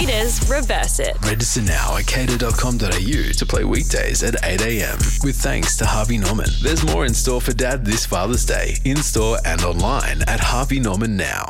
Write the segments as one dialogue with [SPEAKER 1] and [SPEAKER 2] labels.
[SPEAKER 1] Cater's Reverse It.
[SPEAKER 2] Register now at cater.com.au to play weekdays at 8 a.m. with thanks to Harvey Norman. There's more in store for Dad this Father's Day, in-store and online at Harvey Norman now.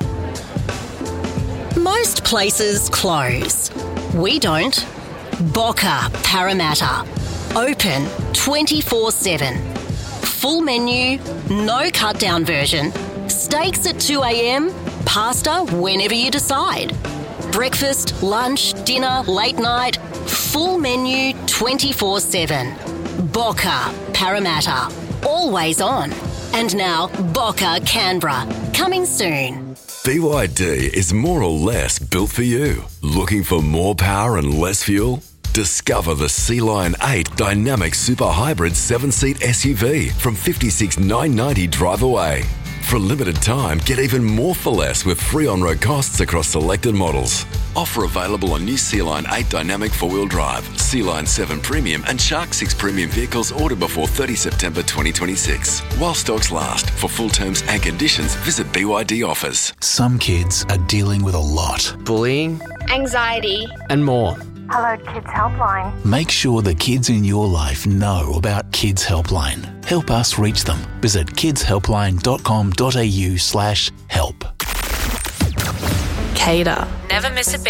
[SPEAKER 3] Most places close. We don't. Boca Parramatta. Open 24/7. Full menu, no cut-down version. Steaks at 2 a.m, pasta whenever you decide. Breakfast, lunch, dinner, late night. Full menu 24/7. Boca Parramatta. Always on. And now Boca Canberra. Coming soon.
[SPEAKER 4] BYD is more or less built for you. Looking for more power and less fuel? Discover the Sea Lion 8 Dynamic Super Hybrid 7-seat SUV from $56,990 drive away. For a limited time, get even more for less with free on-road costs across selected models. Offer available on new Sea Lion 8 Dynamic 4-wheel drive, Sea Lion 7 Premium and Shark 6 Premium vehicles ordered before 30 September 2026. While stocks last. For full terms and conditions, visit BYD offers.
[SPEAKER 5] Some kids are dealing with a lot.
[SPEAKER 6] Bullying,
[SPEAKER 7] anxiety,
[SPEAKER 6] and more.
[SPEAKER 8] Hello Kids Helpline.
[SPEAKER 5] Make sure the kids in your life know about Kids Helpline. Help us reach them. Visit kidshelpline.com.au/help.
[SPEAKER 1] Cater. Never miss a beat.